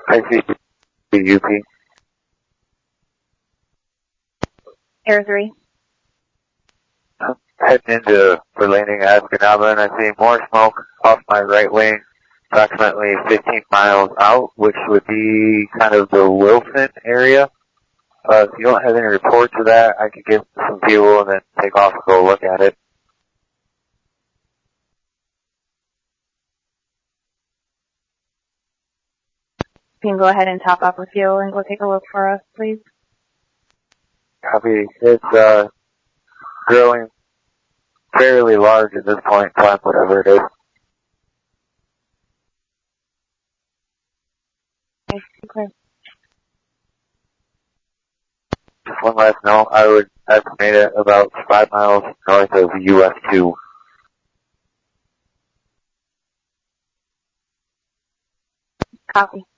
I see UP. Air 3. I'm heading into for landing at Escanaba, and I see more smoke off my right wing, approximately 15 miles out, which would be kind of the Wilson area. If you don't have any reports of that, I could get some fuel and then take off and go look at it. You can go ahead and top up with fuel and go take a look for us, please. Copy. It's growing fairly large at this point, climb whatever it is. Okay. Just one last note, I would estimate it about 5 miles north of US 2. Copy.